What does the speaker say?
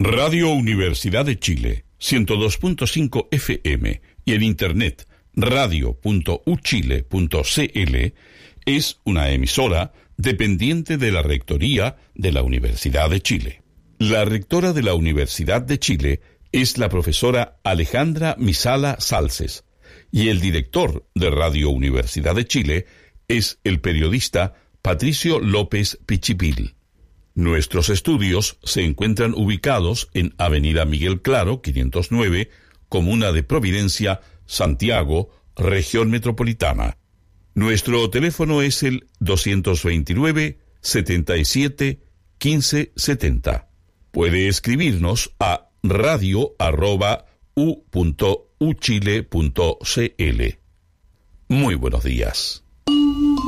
Radio Universidad de Chile, 102.5 FM y en Internet radio.uchile.cl es una emisora dependiente de la Rectoría de la Universidad de Chile. La rectora de la Universidad de Chile es la profesora Alejandra Misala Salces y el director de Radio Universidad de Chile es el periodista Patricio López Pichipil. Nuestros estudios se encuentran ubicados en Avenida Miguel Claro, 509, Comuna de Providencia, Santiago, Región Metropolitana. Nuestro teléfono es el 229-77-1570. Puede escribirnos a radio@u.uchile.cl. Muy buenos días.